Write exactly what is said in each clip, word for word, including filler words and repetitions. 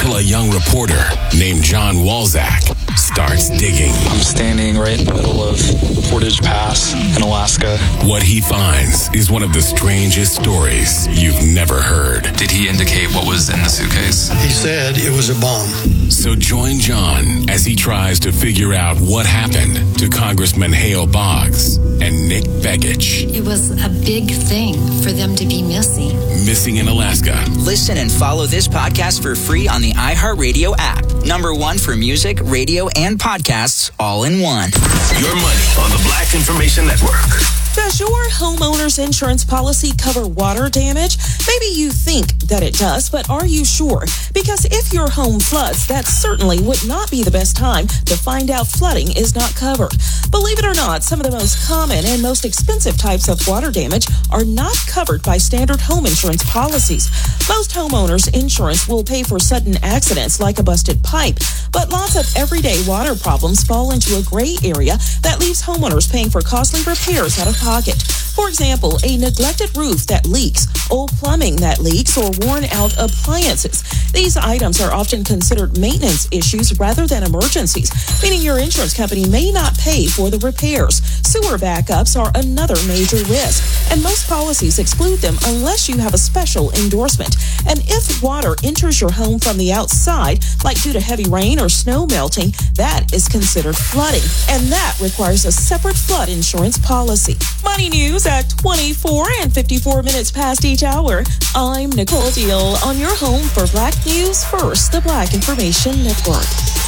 until a young reporter named John Walzak starts digging. I'm standing right in the middle of Portage Pass in Alaska. What he finds is one of the strangest stories you've never heard. Did he indicate what was in the suitcase? He said it was a bomb. So join John as he tries to figure out what happened to Congressman Hale Boggs and Nick Begich. It was a big thing for them to be missing. Missing in Alaska. Listen and follow this podcast for free on the iHeartRadio app. Number one for music, radio, and podcasts all in one. Your money on the Black Information Network. Does your homeowner's insurance policy cover water damage? Maybe you think that it does, but are you sure? Because if your home floods, that certainly would not be the best time to find out flooding is not covered. Believe it or not, some of the most common and most expensive types of water damage are not covered by standard home insurance policies. Most homeowners' insurance will pay for sudden accidents like a busted pipe, but lots of everyday water problems fall into a gray area that leaves homeowners paying for costly repairs out of pocket. For example, a neglected roof that leaks, old plumbing that leaks, or worn out appliances. These items are often considered maintenance issues rather than emergencies, meaning your insurance company may not pay for the repairs. Sewer backups are another major risk, and most policies exclude them unless you have a special endorsement. And if water enters your home from the outside, like due to heavy rain or snow melting, that is considered flooding, and that requires a separate flood insurance policy. Money news at twenty-four and fifty-four minutes past each hour. I'm Nicole Deal on your home for Black News First, the Black Information Network.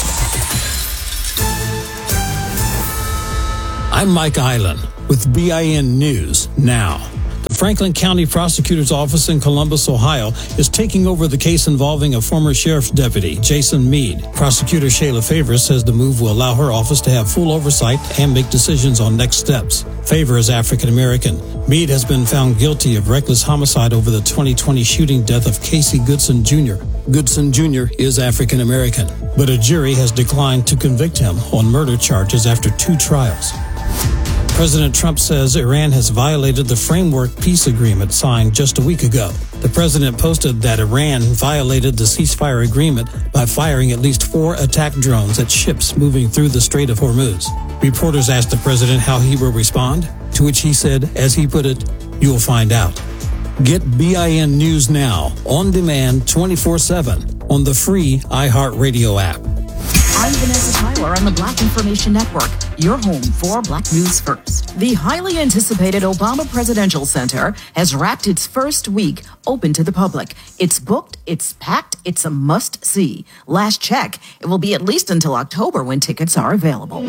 I'm Mike Island with B I N News Now. The Franklin County Prosecutor's Office in Columbus, Ohio, is taking over the case involving a former sheriff's deputy, Jason Mead. Prosecutor Shayla Favor says the move will allow her office to have full oversight and make decisions on next steps. Favor is African American. Mead has been found guilty of reckless homicide over the twenty twenty shooting death of Casey Goodson Junior Goodson Junior is African American, but a jury has declined to convict him on murder charges after two trials. President Trump says Iran has violated the framework peace agreement signed just a week ago. The president posted that Iran violated the ceasefire agreement by firing at least four attack drones at ships moving through the Strait of Hormuz. Reporters asked the president how he will respond, to which he said, as he put it, "You'll find out." Get B I N News Now on demand twenty-four seven on the free iHeartRadio app. I'm Vanessa Tyler on the Black Information Network, your home for Black News First. The highly anticipated Obama Presidential Center has wrapped its first week open to the public. It's booked, it's packed, it's a must-see. Last check, it will be at least until October when tickets are available.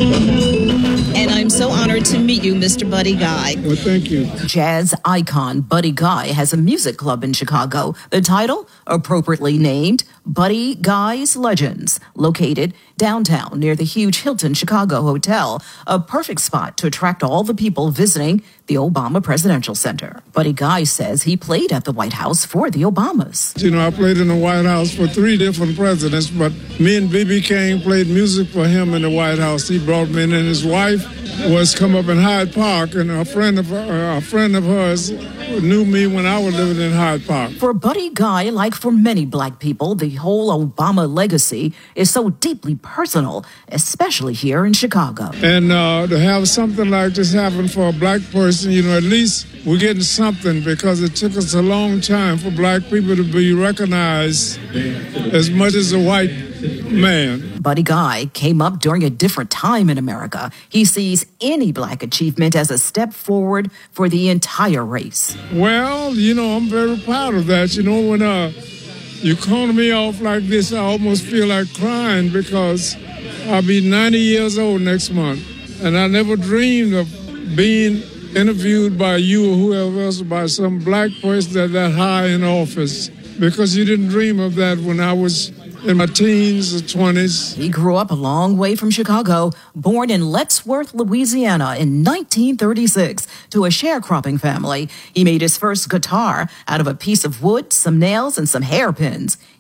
And I'm so honored to meet you, Mister Buddy Guy. Well, thank you. Jazz icon Buddy Guy has a music club in Chicago. The title, appropriately named Buddy Guy's Legends, located downtown near the huge Hilton Chicago Hotel, a perfect spot to attract all the people visiting the Obama Presidential Center. Buddy Guy says he played at the White House for the Obamas. You know, I played in the White House for three different presidents, but me and B B King played music for him in the White House. He brought me in, and his wife was come up in Hyde Park, and a friend of her, a friend of hers knew me when I was living in Hyde Park. For Buddy Guy, like for many black people, the whole Obama legacy is so deeply personal, especially here in Chicago. And uh, to have something like this happen for a black person, you know, at least we're getting something, because it took us a long time for black people to be recognized as much as a white man. Buddy Guy came up during a different time in America. He sees any black achievement as a step forward for the entire race. Well, you know, I'm very proud of that. You know, when uh, you call me off like this, I almost feel like crying, because I'll be ninety years old next month. And I never dreamed of being interviewed by you or whoever else, by some black person that that high in office, because you didn't dream of that when I was in my teens or twenties. He grew up a long way from Chicago, born in Lettsworth, Louisiana in nineteen thirty-six to a sharecropping family. He made his first guitar out of a piece of wood, some nails, and some hairpins.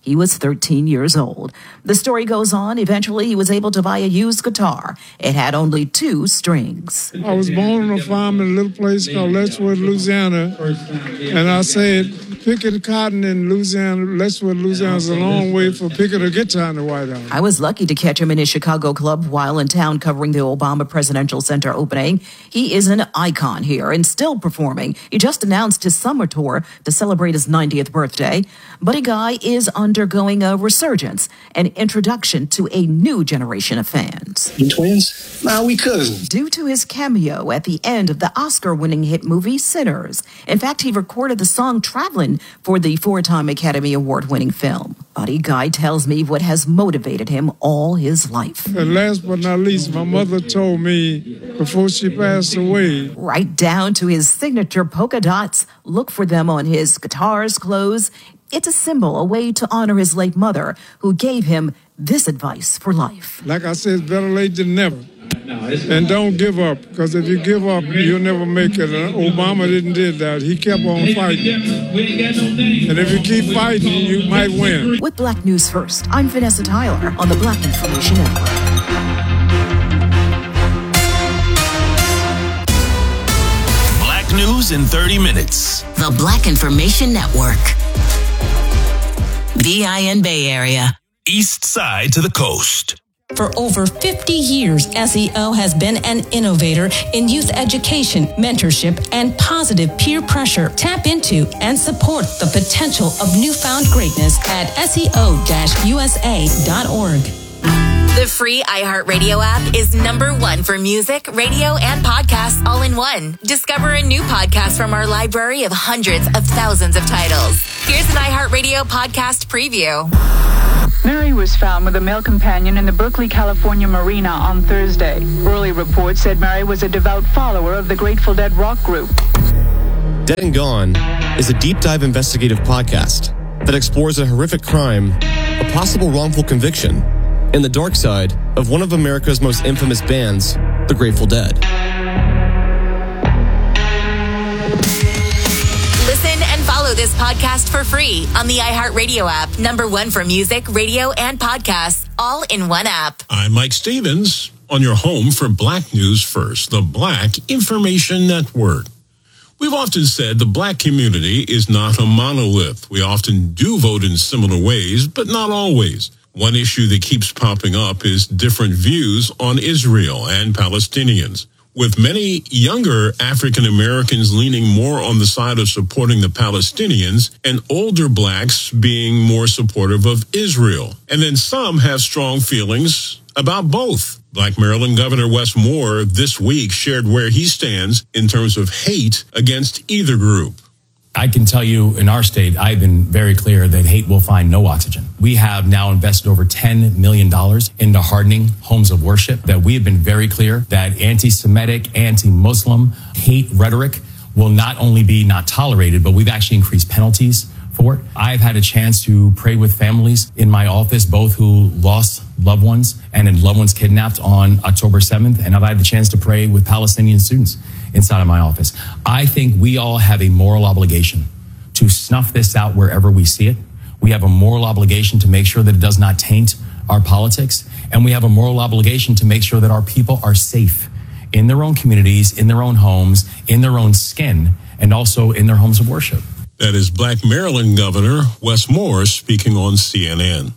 He was thirteen years old. The story goes on. Eventually, he was able to buy a used guitar. It had only two strings. I was born on a farm in a little place called Letchworth, Louisiana. And I said, picking cotton in Louisiana, Letchworth, Louisiana is a long way for picking a guitar in the White House. I was lucky to catch him in his Chicago club while in town covering the Obama Presidential Center opening. He is an icon here and still performing. He just announced his summer tour to celebrate his ninetieth birthday. Buddy Guy is undergoing a resurgence, an introduction to a new generation of fans. You twins? Nah, we cousins. Due to his cameo at the end of the Oscar-winning hit movie Sinners. In fact, he recorded the song Travelin' for the four-time Academy Award-winning film. Buddy Guy tells me what has motivated him all his life. And last but not least, my mother told me before she passed away. Right down to his signature polka dots. Look for them on his guitars, clothes. It's a symbol, a way to honor his late mother, who gave him this advice for life. Like I said, it's better late than never. And don't give up, because if you give up, you'll never make it. And Obama didn't did that. He kept on fighting. And if you keep fighting, you might win. With Black News First, I'm Vanessa Tyler on the Black Information Network. Black News in thirty minutes. The Black Information Network. B I N Bay Area. East side to the coast. For over fifty years, S E O has been an innovator in youth education, mentorship, and positive peer pressure. Tap into and support the potential of newfound greatness at S E O U S A dot org. The free iHeartRadio app is number one for music, radio, and podcasts all in one. Discover a new podcast from our library of hundreds of thousands of titles. Here's an iHeartRadio podcast preview. Mary was found with a male companion in the Berkeley, California marina on Thursday. Early reports said Mary was a devout follower of the Grateful Dead rock group. Dead and Gone is a deep dive investigative podcast that explores a horrific crime, a possible wrongful conviction, and the dark side of one of America's most infamous bands, the Grateful Dead. Listen and follow this podcast for free on the iHeartRadio app. Number one for music, radio, and podcasts, all in one app. I'm Mike Stevens on your home for Black News First, the Black Information Network. We've often said the Black community is not a monolith. We often do vote in similar ways, but not always. One issue that keeps popping up is different views on Israel and Palestinians, with many younger African Americans leaning more on the side of supporting the Palestinians and older blacks being more supportive of Israel. And then some have strong feelings about both. Black Maryland Governor Wes Moore this week shared where he stands in terms of hate against either group. I can tell you in our state, I've been very clear that hate will find no oxygen. We have now invested over ten million dollars into hardening homes of worship, that we have been very clear that anti-Semitic, anti-Muslim hate rhetoric will not only be not tolerated, but we've actually increased penalties for it. I've had a chance to pray with families in my office, both who lost loved ones and had loved ones kidnapped on October seventh. And I've had the chance to pray with Palestinian students inside of my office. I think we all have a moral obligation to snuff this out wherever we see it. We have a moral obligation to make sure that it does not taint our politics. And we have a moral obligation to make sure that our people are safe in their own communities, in their own homes, in their own skin, and also in their homes of worship. That is Black Maryland Governor Wes Moore speaking on C N N.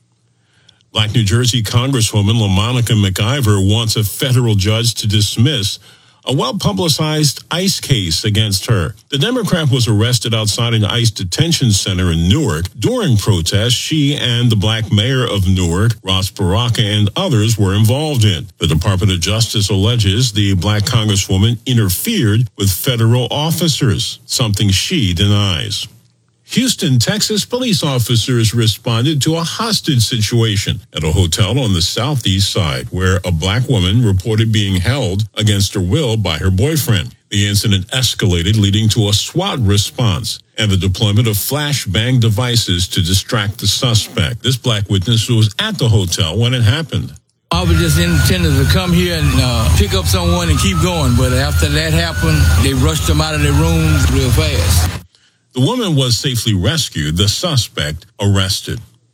Black New Jersey Congresswoman LaMonica McIver wants a federal judge to dismiss a well-publicized ICE case against her. The Democrat was arrested outside an ICE detention center in Newark. During protests, she and the black mayor of Newark, Ross Baraka, and others were involved in. The Department of Justice alleges the black congresswoman interfered with federal officers, something she denies. Houston, Texas police officers responded to a hostage situation at a hotel on the southeast side where a black woman reported being held against her will by her boyfriend. The incident escalated, leading to a SWAT response and the deployment of flashbang devices to distract the suspect. This black witness was at the hotel when it happened. I was just intending to come here and uh, pick up someone and keep going, but after that happened, they rushed them out of their rooms real fast. The woman was safely rescued, the suspect arrested.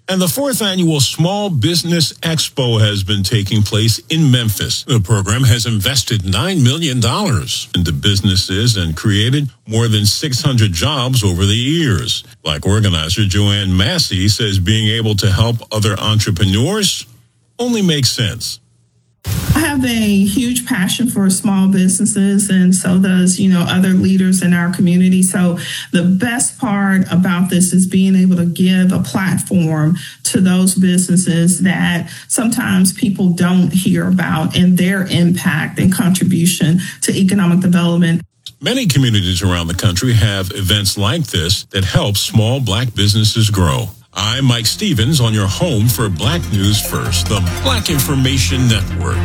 And the fourth annual Small Business Expo has been taking place in Memphis. The program has invested nine million dollars into businesses and created more than six hundred jobs over the years. Like organizer Joanne Massey says, being able to help other entrepreneurs only makes sense. I have a huge passion for small businesses, and so does, you know, other leaders in our community. So the best part about this is being able to give a platform to those businesses that sometimes people don't hear about and their impact and contribution to economic development. Many communities around the country have events like this that help small Black businesses grow. I'm Mike Stevens on your home for Black News First, the Black Information Network.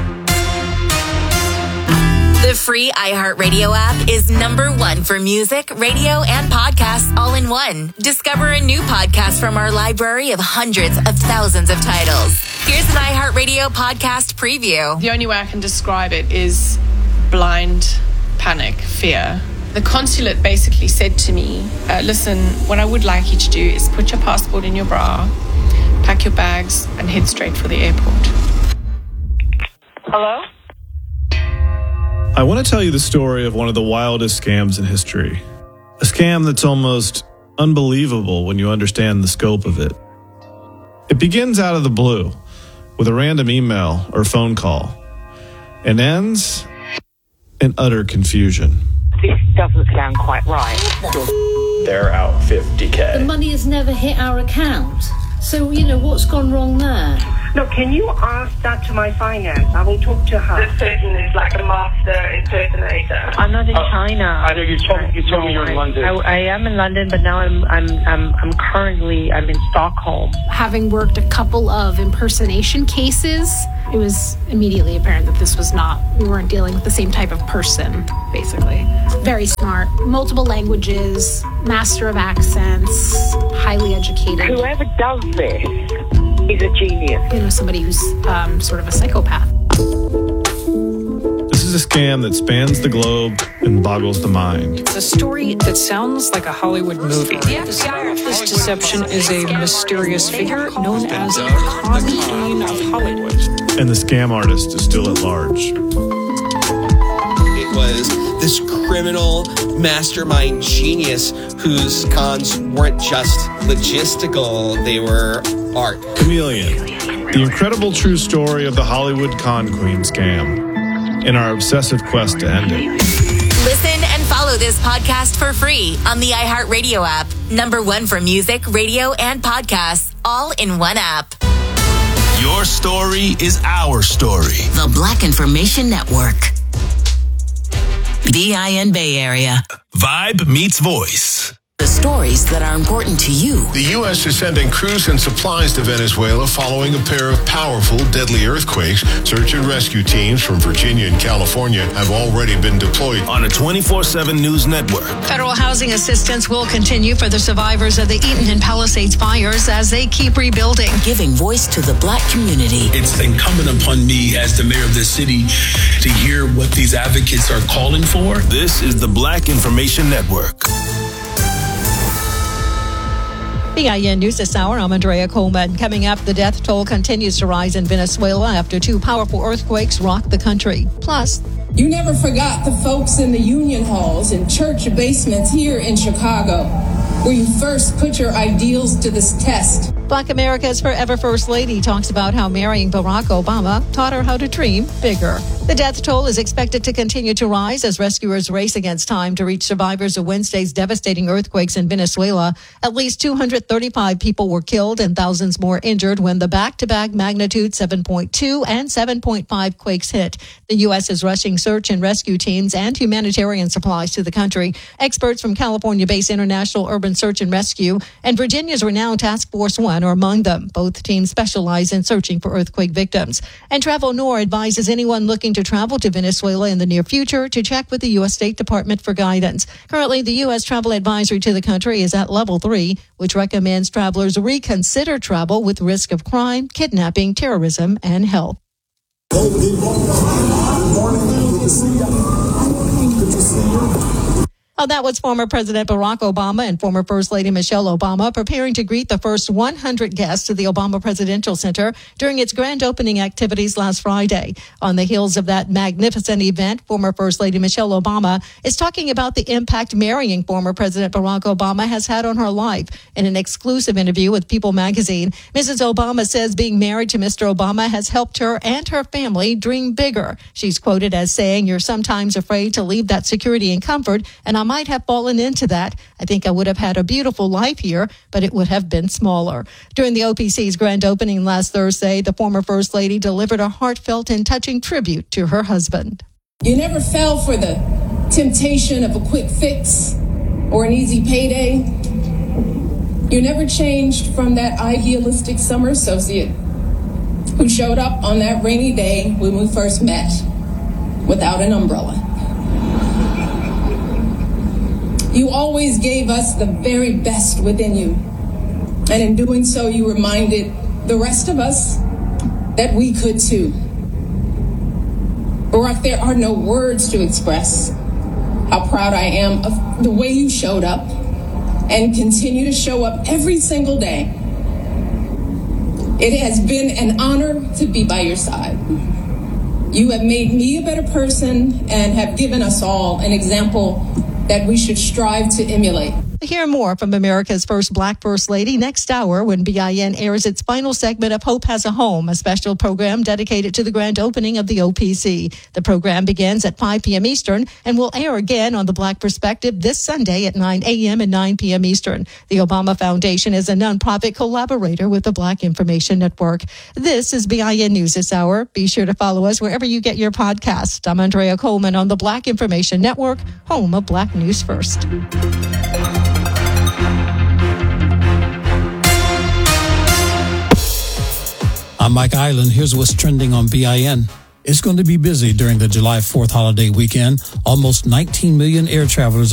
The free iHeartRadio app is number one for music, radio, and podcasts all in one. Discover a new podcast from our library of hundreds of thousands of titles. Here's an iHeartRadio podcast preview. The only way I can describe it is blind panic, fear. The consulate basically said to me, uh, listen, what I would like you to do is put your passport in your bra, pack your bags, and head straight for the airport. Hello? I want to tell you the story of one of the wildest scams in history. A scam that's almost unbelievable when you understand the scope of it. It begins out of the blue with a random email or phone call and ends in utter confusion. This doesn't sound quite right. They're out fifty K. The money has never hit our account. So, you know, what's gone wrong there? Look, can you ask that to my finance? I will talk to her. This person is like a master impersonator. I'm not in Oh, China. I know you told, you told me you're in London. I, I am in London, but now I'm I'm I'm I'm currently I'm in Stockholm. Having worked a couple of impersonation cases, it was immediately apparent that this was not, we weren't dealing with the same type of person, basically. Very smart, multiple languages, master of accents, highly educated. Whoever does this is a genius. You know, somebody who's um, sort of a psychopath. This is a scam that spans the globe and boggles the mind. It's a story that sounds like a Hollywood movie. The star of this deception is a mysterious figure known as the con queen of Hollywood. And the scam artist is still at large. It was this criminal mastermind genius whose cons weren't just logistical, they were art. Chameleon, the incredible true story of the Hollywood con queen scam, in our obsessive quest to end it. Listen and follow this podcast for free on the iHeartRadio app. Number one for music, radio, and podcasts, all in one app. Your story is our story. The Black Information Network. B I N Bay Area. Vibe meets voice. The stories that are important to you. The U S is sending crews and supplies to Venezuela following a pair of powerful, deadly earthquakes. Search and rescue teams from Virginia and California have already been deployed. On a twenty-four seven news network. Federal housing assistance will continue for the survivors of the Eaton and Palisades fires as they keep rebuilding. Giving voice to the Black community. It's incumbent upon me as the mayor of this city to hear what these advocates are calling for. This is the Black Information Network. B I N News this hour, I'm Andrea Coleman. Coming up, the death toll continues to rise in Venezuela after two powerful earthquakes rocked the country. Plus, you never forgot the folks in the union halls and church basements here in Chicago, where you first put your ideals to this test. Black America's forever First Lady talks about how marrying Barack Obama taught her how to dream bigger. The death toll is expected to continue to rise as rescuers race against time to reach survivors of Wednesday's devastating earthquakes in Venezuela. At least two hundred thirty-five people were killed and thousands more injured when the back-to-back magnitude seven point two and seven point five quakes hit. The U S is rushing search and rescue teams and humanitarian supplies to the country. Experts from California-based International Urban Search and Rescue and Virginia's renowned Task Force One are among them. Both teams specialize in searching for earthquake victims. And Travel Nor advises anyone looking to travel to Venezuela in the near future to check with the U S State Department for guidance. Currently, the U S travel advisory to the country is at level three, which recommends travelers reconsider travel with risk of crime, kidnapping, terrorism, and health. Oh, that was former President Barack Obama and former First Lady Michelle Obama preparing to greet the first one hundred guests of the Obama Presidential Center during its grand opening activities last Friday. On the heels of that magnificent event, former First Lady Michelle Obama is talking about the impact marrying former President Barack Obama has had on her life. In an exclusive interview with People magazine, Missus Obama says being married to Mister Obama has helped her and her family dream bigger. She's quoted as saying, "You're sometimes afraid to leave that security and comfort, and I'm might have fallen into that. I think I would have had a beautiful life here, but it would have been smaller." During the O P C's grand opening last Thursday, the former First Lady delivered a heartfelt and touching tribute to her husband. You never fell for the temptation of a quick fix or an easy payday. You never changed from that idealistic summer associate who showed up on that rainy day when we first met without an umbrella. You always gave us the very best within you. And in doing so, you reminded the rest of us that we could too. Barack, there are no words to express how proud I am of the way you showed up and continue to show up every single day. It has been an honor to be by your side. You have made me a better person and have given us all an example that we should strive to emulate. Hear more from America's first Black First Lady next hour when B I N airs its final segment of Hope Has a Home, a special program dedicated to the grand opening of the O P C. The program begins at five p.m. Eastern and will air again on the Black Perspective this Sunday at nine a.m. and nine p.m. Eastern. The Obama Foundation is a nonprofit collaborator with the Black Information Network. This is B I N News this hour. Be sure to follow us wherever you get your podcast. I'm Andrea Coleman on the Black Information Network, home of Black News First. I'm Mike Island. Here's what's trending on B I N. It's going to be busy during the July fourth holiday weekend. Almost nineteen million air travelers